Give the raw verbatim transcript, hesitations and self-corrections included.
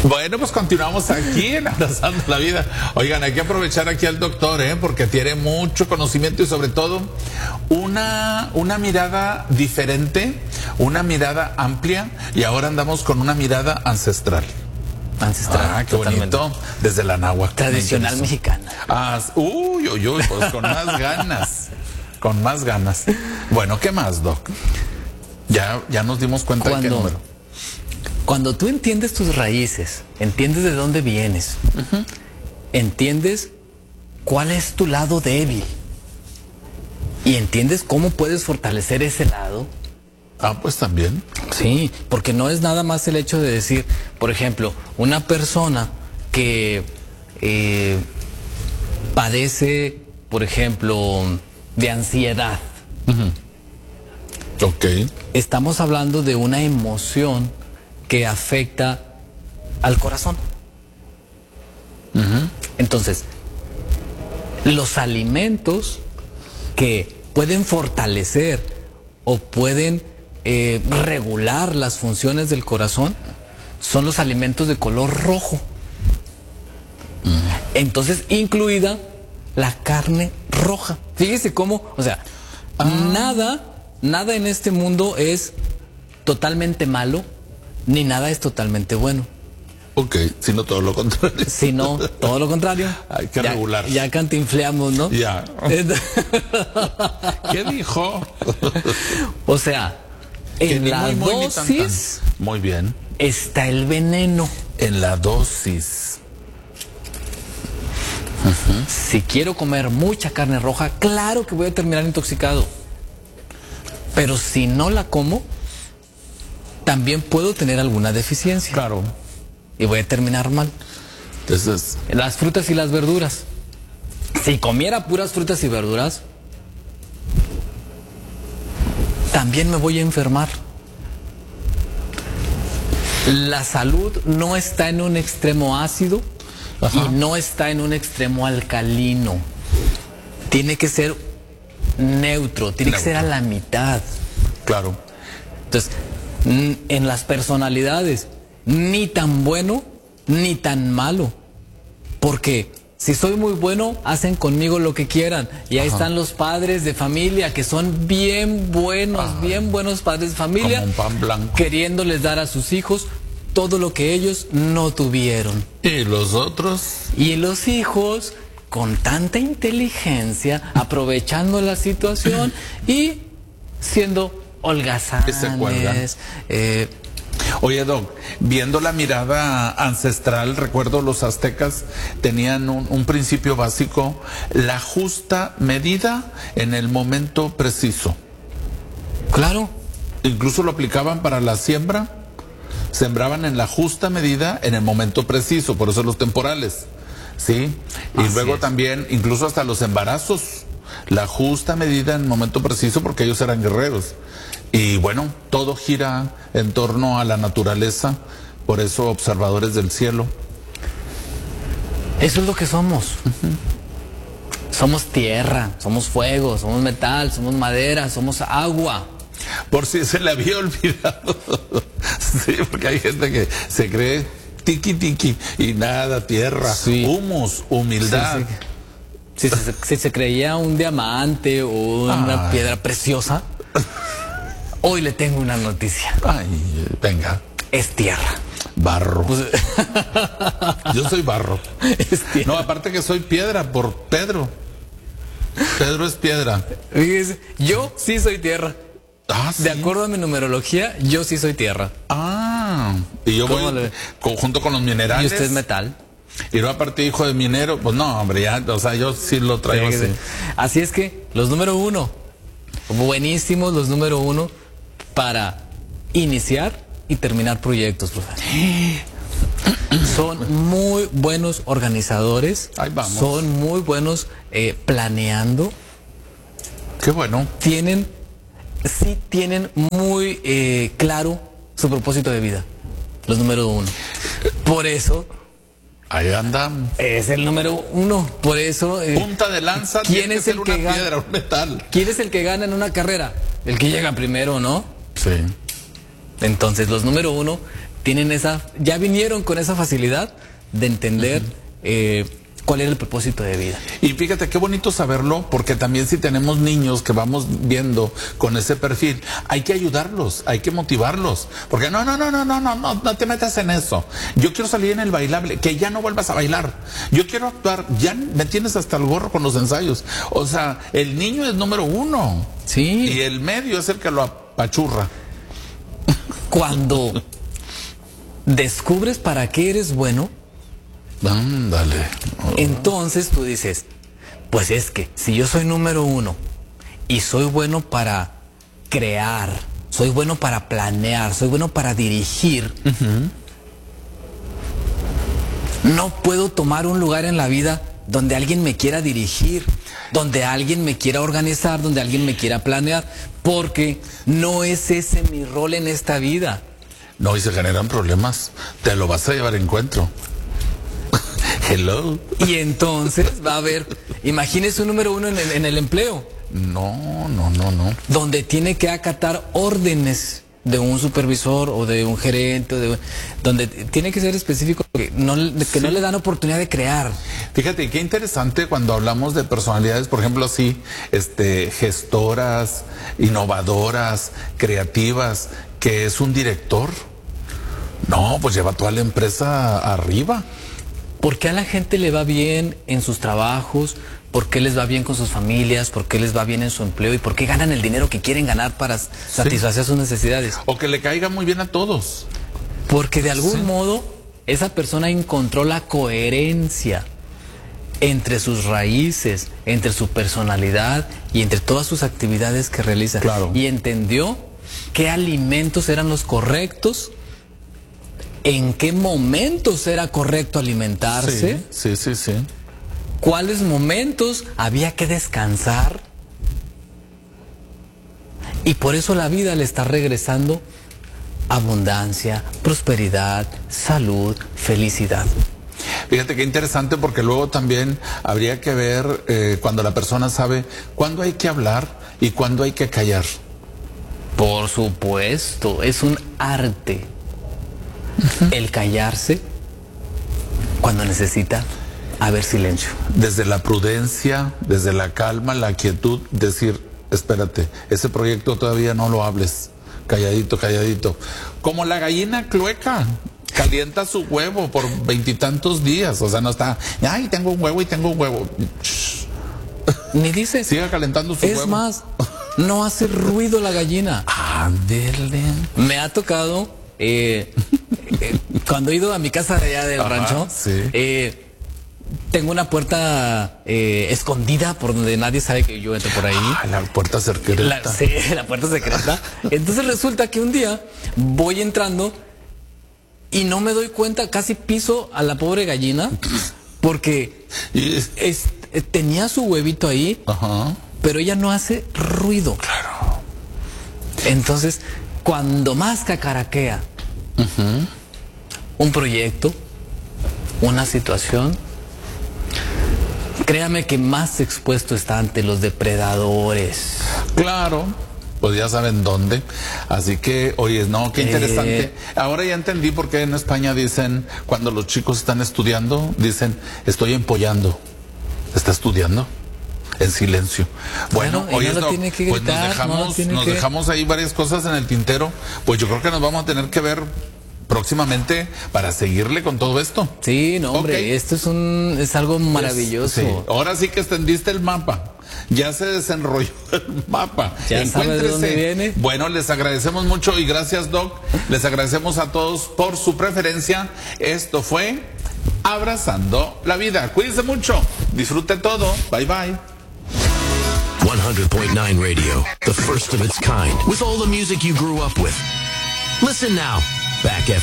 Bueno, pues continuamos aquí en Abrazando la Vida. Oigan, hay que aprovechar aquí al doctor, ¿eh? Porque tiene mucho conocimiento y sobre todo una, una mirada diferente, una mirada amplia, y ahora andamos con una mirada ancestral. Ancestral. Ah, qué totalmente. bonito. Desde la náhuatl. Tradicional mexicana. Ah, uy, uy, uy, pues con más ganas. Con más ganas. Bueno, ¿qué más, Doc? Ya, ya nos dimos cuenta de qué Cuando, número. cuando tú entiendes tus raíces, entiendes de dónde vienes, uh-huh. entiendes cuál es tu lado débil y entiendes cómo puedes fortalecer ese lado. Ah, pues también. Sí, porque no es nada más el hecho de decir, por ejemplo, una persona que eh, padece, por ejemplo, de ansiedad. Uh-huh. Ok. Estamos hablando de una emoción que afecta al corazón. Uh-huh. Entonces, los alimentos que pueden fortalecer o pueden eh, regular las funciones del corazón son los alimentos de color rojo. Uh-huh. Entonces, incluida la carne roja. Fíjese cómo, o sea, ah. nada, nada en este mundo es totalmente malo, ni nada es totalmente bueno. Ok, sino todo lo contrario. Sino todo lo contrario. Hay que ya, regular. Ya cantinfleamos, ¿no? Ya. ¿Qué dijo? O sea, en que la muy, muy, dosis tan, tan. Muy bien. Está el veneno. En la dosis. Uh-huh. Si quiero comer mucha carne roja, claro que voy a terminar intoxicado. Pero si no la como, también puedo tener alguna deficiencia. Claro. Y voy a terminar mal. Entonces, las frutas y las verduras. Si comiera puras frutas y verduras, también me voy a enfermar. La salud no está en un extremo ácido. Ajá. Y no está en un extremo alcalino. Tiene que ser neutro, tiene neutro. que ser a la mitad. Claro. Entonces, en las personalidades, ni tan bueno, ni tan malo. Porque si soy muy bueno, hacen conmigo lo que quieran. Y ahí Ajá. están los padres de familia, que son bien buenos, Ajá. bien buenos padres de familia. Como un pan blanco. Queriéndoles dar a sus hijos todo lo que ellos no tuvieron. ¿Y los otros? Y los hijos, con tanta inteligencia, aprovechando la situación y siendo holgazanes. Eh, Oye, Doc, viendo la mirada ancestral, recuerdo los aztecas tenían un, un principio básico, la justa medida en el momento preciso. Claro. Incluso lo aplicaban para la siembra. Sembraban en la justa medida en el momento preciso, por eso los temporales, ¿sí? Y Así luego es. también, incluso hasta los embarazos, la justa medida en el momento preciso, porque ellos eran guerreros. Y bueno, todo gira en torno a la naturaleza, por eso observadores del cielo. Eso es lo que somos. Uh-huh. Somos tierra, somos fuego, somos metal, somos madera, somos agua. Por si se le había olvidado. Sí, porque hay gente que se cree tiki tiki y nada, tierra, sí. humus, humildad. Sí, sí. Si, si, si se creía un diamante o una Ay. piedra preciosa, hoy le tengo una noticia. Ay, venga. Es tierra. Barro. Pues, yo soy barro. Es tierra. No, aparte que soy piedra por Pedro. Pedro es piedra. Yo sí soy tierra. Ah, ¿sí? De acuerdo a mi numerología, yo sí soy tierra. Ah, y yo voy con, junto con los minerales. ¿Y usted es metal? Y luego aparte hijo de minero, pues no, hombre, ya, o sea, yo sí lo traigo sí, así. Sí. Así es que los número uno, buenísimos los número uno para iniciar y terminar proyectos, profesor. Son muy buenos organizadores. Ahí vamos. Son muy buenos eh, planeando. Qué bueno. Tienen sí tienen muy eh, claro su propósito de vida, los número uno. Por eso ahí andan. Es el número uno. Por eso eh, punta de lanza. ¿Quién es el que gana? Piedra, un metal. ¿Quién es el que gana en una carrera? El que llega primero, ¿no? Sí. Entonces los número uno tienen esa, ya vinieron con esa facilidad de entender uh-huh. eh, cuál era el propósito de vida. Y fíjate qué bonito saberlo, porque también si tenemos niños que vamos viendo con ese perfil, hay que ayudarlos, hay que motivarlos, porque no, no, no, no, no, no, no, no te metas en eso. Yo quiero salir en el bailable, que ya no vuelvas a bailar. Yo quiero actuar, ya me tienes hasta el gorro con los ensayos. O sea, el niño es número uno. Sí. Y el medio es el que lo apachurra. Cuando descubres para qué eres bueno, ándale. Oh. Entonces tú dices, pues es que si yo soy número uno y soy bueno para crear, soy bueno para planear, soy bueno para dirigir, uh-huh. no puedo tomar un lugar en la vida donde alguien me quiera dirigir, donde alguien me quiera organizar, donde alguien me quiera planear, porque no es ese mi rol en esta vida. No, y se generan problemas, te lo vas a llevar a encuentro. Hello. Y entonces va a haber, imagínese un número uno en el, en el empleo. No, no, no, no. Donde tiene que acatar órdenes de un supervisor o de un gerente, o de, donde tiene que ser específico, que no, que sí. no le dan oportunidad de crear. Fíjate, qué interesante cuando hablamos de personalidades, por ejemplo, así, este, gestoras, innovadoras, creativas, que es un director. No, pues lleva toda la empresa arriba. ¿Por qué a la gente le va bien en sus trabajos? ¿Por qué les va bien con sus familias? ¿Por qué les va bien en su empleo? ¿Y por qué ganan el dinero que quieren ganar para satisfacer sí. sus necesidades? O que le caiga muy bien a todos. Porque de algún sí. modo esa persona encontró la coherencia entre sus raíces, entre su personalidad y entre todas sus actividades que realiza. Claro. Y entendió qué alimentos eran los correctos, en qué momentos era correcto alimentarse, sí, sí, sí, sí. cuáles momentos había que descansar, y por eso la vida le está regresando abundancia, prosperidad, salud, felicidad. Fíjate qué interesante, porque luego también habría que ver eh, cuando la persona sabe cuándo hay que hablar y cuándo hay que callar. Por supuesto, es un arte. Uh-huh. El callarse cuando necesita haber silencio. Desde la prudencia, desde la calma, la quietud, decir, espérate, ese proyecto todavía no lo hables, calladito, calladito. Como la gallina clueca, calienta su huevo por veintitantos días, o sea, no está, ay, tengo un huevo y tengo un huevo. Ni dice. Siga calentando su es huevo. Es más, no hace ruido la gallina. Ándele. Me ha tocado... Eh, eh, cuando he ido a mi casa de allá del Ajá, rancho, sí. eh, tengo una puerta eh, escondida por donde nadie sabe que yo entro por ahí. Ah, la puerta secreta. La, sí, la puerta secreta. Entonces resulta que un día voy entrando y no me doy cuenta, casi piso a la pobre gallina porque es, es, tenía su huevito ahí, Ajá. pero ella no hace ruido. Claro. Entonces, cuando más cacaraquea uh-huh. un proyecto, una situación, créame que más expuesto está ante los depredadores. Claro, pues ya saben dónde. Así que, oye, no, qué interesante. Eh... Ahora ya entendí por qué en España dicen, cuando los chicos están estudiando, dicen, estoy empollando. ¿Está estudiando? En silencio. Bueno, bueno hoy no es, tiene que gritar, pues nos dejamos, no nos que... dejamos ahí varias cosas en el tintero. Pues yo creo que nos vamos a tener que ver próximamente para seguirle con todo esto. Sí, no, hombre, okay. Esto es un es algo maravilloso. Es, sí. Ahora sí que extendiste el mapa. Ya se desenrolló el mapa. Ya sabes de dónde viene. Bueno, les agradecemos mucho y gracias, Doc. Les agradecemos a todos por su preferencia. Esto fue Abrazando la Vida. Cuídense mucho. Disfrute todo. Bye, bye. one hundred point nine Radio, the first of its kind, with all the music you grew up with. Listen now, Back F M.